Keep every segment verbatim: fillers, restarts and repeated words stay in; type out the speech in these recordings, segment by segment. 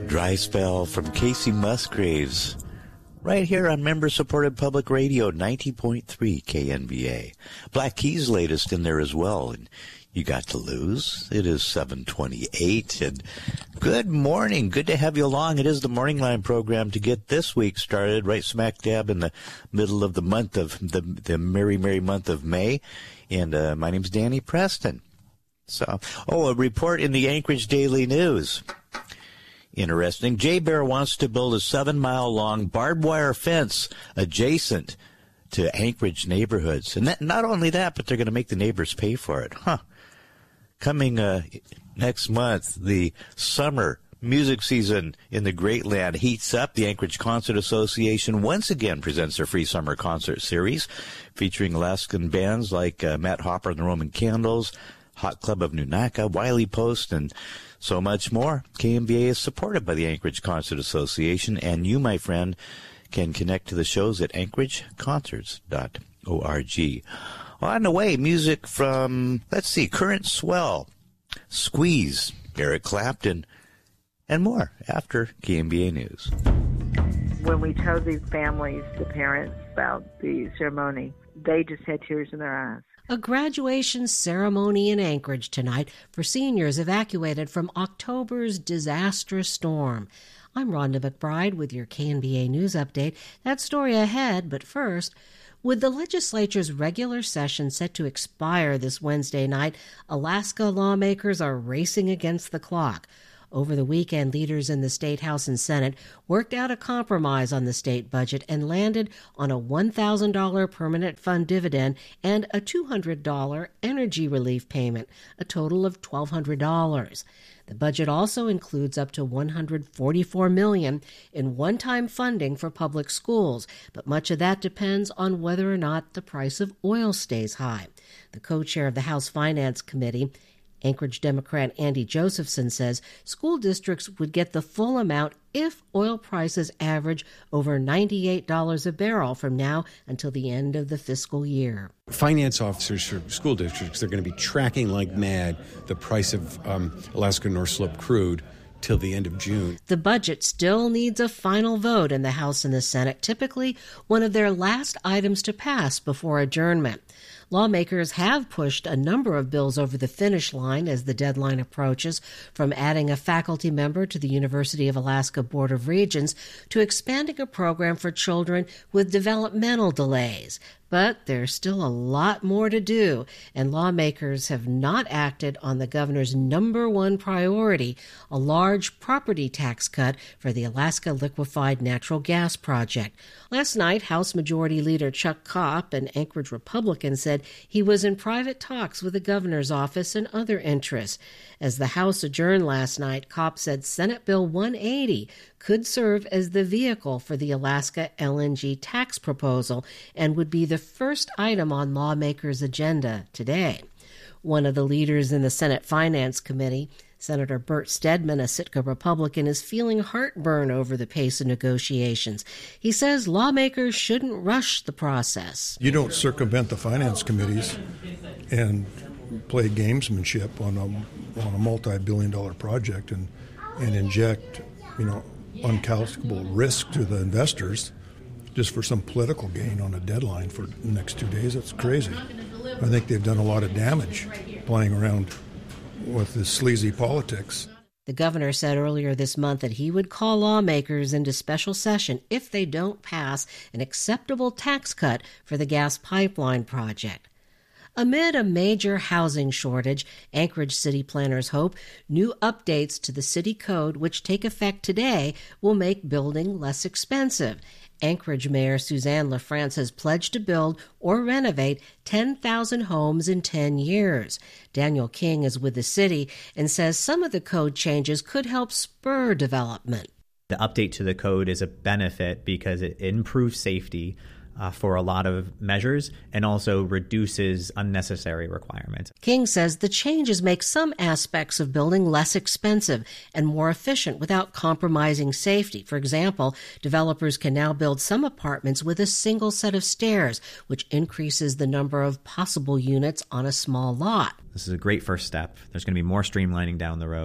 Dry Spell from Casey Musgraves, right here on member-supported public radio, ninety point three K N B A. Black Keys latest in there as well, and You Got to Lose. It is seven twenty-eight, and good morning. Good to have you along. It is the Morning Line program to get this week started, right smack dab in the middle of the month of the, the merry, merry month of May, and uh, my name's Danny Preston. So, oh, a report in the Anchorage Daily News. Interesting. Jay Bear wants to build a seven-mile-long barbed wire fence adjacent to Anchorage neighborhoods. And that, not only that, but they're going to make the neighbors pay for it. Huh. Coming uh, next month, the summer music season in the Great Land heats up. The Anchorage Concert Association once again presents their free summer concert series featuring Alaskan bands like uh, Matt Hopper and the Roman Candles, Hot Club of Nunaka, Wiley Post, and so much more. K M B A is supported by the Anchorage Concert Association, and you, my friend, can connect to the shows at anchorage concerts dot org. On the way, music from, let's see, Current Swell, Squeeze, Eric Clapton, and more after K M B A News. When we told these families, the parents, about the ceremony, they just had tears in their eyes. A graduation ceremony in Anchorage tonight for seniors evacuated from October's disastrous storm. I'm Rhonda McBride with your K N B A News Update. That story ahead, but first, with the legislature's regular session set to expire this Wednesday night, Alaska lawmakers are racing against the clock. Over the weekend, leaders in the State House and Senate worked out a compromise on the state budget and landed on a one thousand dollars permanent fund dividend and a two hundred dollars energy relief payment, a total of twelve hundred dollars. The budget also includes up to one hundred forty-four million dollars in one-time funding for public schools, but much of that depends on whether or not the price of oil stays high. The co-chair of the House Finance Committee, Anchorage Democrat Andy Josephson, says school districts would get the full amount if oil prices average over ninety-eight dollars a barrel from now until the end of the fiscal year. Finance officers for school districts, they're going to be tracking like mad the price of um, Alaska North Slope crude till the end of June. The budget still needs a final vote in the House and the Senate, typically one of their last items to pass before adjournment. Lawmakers have pushed a number of bills over the finish line as the deadline approaches, from adding a faculty member to the University of Alaska Board of Regents to expanding a program for children with developmental delays. But there's still a lot more to do, and lawmakers have not acted on the governor's number one priority, a large property tax cut for the Alaska Liquefied Natural Gas Project. Last night, House Majority Leader Chuck Kopp, an Anchorage Republican, said he was in private talks with the governor's office and other interests. As the House adjourned last night, Kopp said Senate Bill one eighty could serve as the vehicle for the Alaska L N G tax proposal and would be the first item on lawmakers' agenda today. One of the leaders in the Senate Finance Committee, Senator Bert Stedman, a Sitka Republican, is feeling heartburn over the pace of negotiations. He says lawmakers shouldn't rush the process. You don't circumvent the finance committees and play gamesmanship on a, on a multi-billion dollar project and, and inject, you know, uncalculable risk to the investors just for some political gain on a deadline for the next two days. That's crazy. I think they've done a lot of damage playing around with this sleazy politics. The governor said earlier this month that he would call lawmakers into special session if they don't pass an acceptable tax cut for the gas pipeline project. Amid a major housing shortage, Anchorage city planners hope new updates to the city code, which take effect today, will make building less expensive. Anchorage Mayor Suzanne LaFrance has pledged to build or renovate ten thousand homes in ten years. Daniel King is with the city and says some of the code changes could help spur development. The update to the code is a benefit because it improves safety Uh, for a lot of measures and also reduces unnecessary requirements. King says the changes make some aspects of building less expensive and more efficient without compromising safety. For example, developers can now build some apartments with a single set of stairs, which increases the number of possible units on a small lot. This is a great first step. There's going to be more streamlining down the road.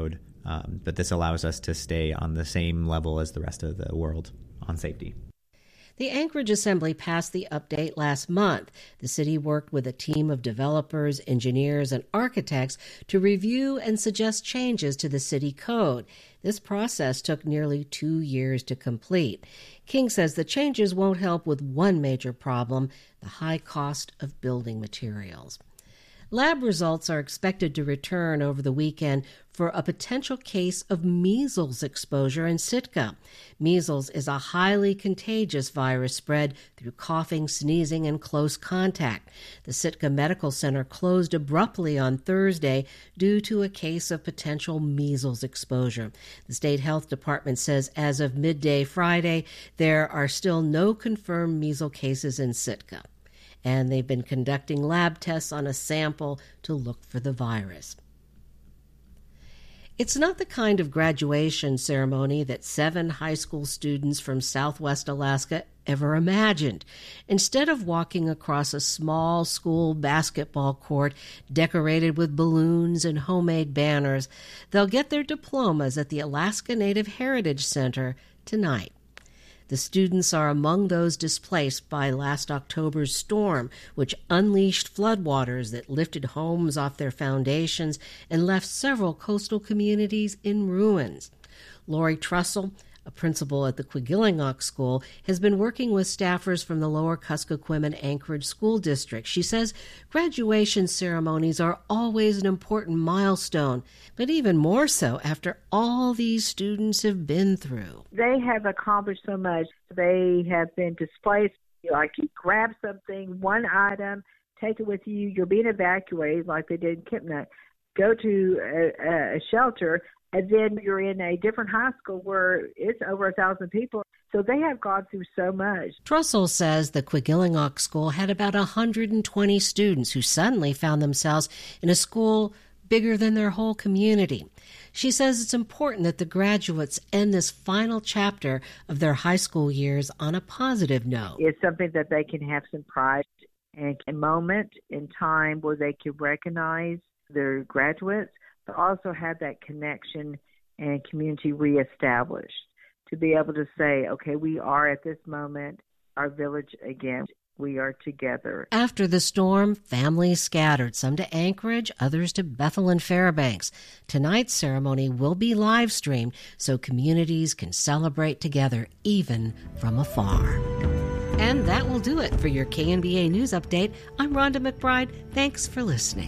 Um, but this allows us to stay on the same level as the rest of the world on safety. The Anchorage Assembly passed the update last month. The city worked with a team of developers, engineers, and architects to review and suggest changes to the city code. This process took nearly two years to complete. King says the changes won't help with one major problem, the high cost of building materials. Lab results are expected to return over the weekend for a potential case of measles exposure in Sitka. Measles is a highly contagious virus spread through coughing, sneezing, and close contact. The Sitka Medical Center closed abruptly on Thursday due to a case of potential measles exposure. The state health department says as of midday Friday, there are still no confirmed measles cases in Sitka, and they've been conducting lab tests on a sample to look for the virus. It's not the kind of graduation ceremony that seven high school students from Southwest Alaska ever imagined. Instead of walking across a small school basketball court decorated with balloons and homemade banners, they'll get their diplomas at the Alaska Native Heritage Center tonight. The students are among those displaced by last October's storm, which unleashed floodwaters that lifted homes off their foundations and left several coastal communities in ruins. Lori Trussell, a principal at the Quigilingok School, has been working with staffers from the Lower Kuskokwim Anchorage School District. She says graduation ceremonies are always an important milestone, but even more so after all these students have been through. They have accomplished so much. They have been displaced. Like you grab something, one item, take it with you. You're being evacuated like they did in Kipnut. Go to a, a shelter, and then you're in a different high school where it's over a thousand people. So they have gone through so much. Trussell says the Quigilingok School had about one hundred twenty students who suddenly found themselves in a school bigger than their whole community. She says it's important that the graduates end this final chapter of their high school years on a positive note. It's something that they can have some pride and a moment in time where they can recognize their graduates, but also have that connection and community reestablished to be able to say, okay, we are at this moment our village again. We are together. After the storm, families scattered, some to Anchorage, others to Bethel and Fairbanks. Tonight's ceremony will be live streamed so communities can celebrate together, even from afar. And that will do it for your K N B A News Update. I'm Rhonda McBride. Thanks for listening.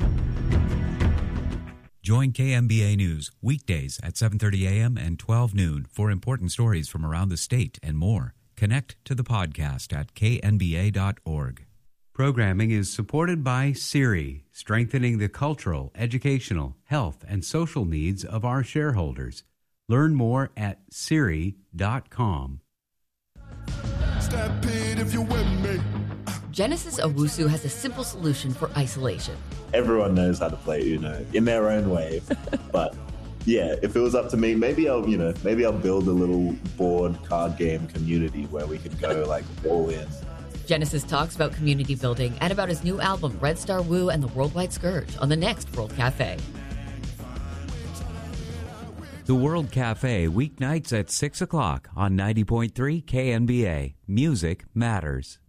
Join K M B A News weekdays at seven thirty a.m. and twelve noon for important stories from around the state and more. Connect to the podcast at k n b a dot org. Programming is supported by Siri, strengthening the cultural, educational, health, and social needs of our shareholders. Learn more at siri dot com. Stampede if you're with me. Genesis Owusu has a simple solution for isolation. Everyone knows how to play Uno in their own way, but yeah, if it was up to me, maybe I'll, you know, maybe I'll build a little board card game community where we could go like all in. Genesis talks about community building and about his new album, Red Star Woo and the Worldwide Scourge, on the next World Cafe. The World Cafe, weeknights at six o'clock on ninety point three K N B A. Music matters.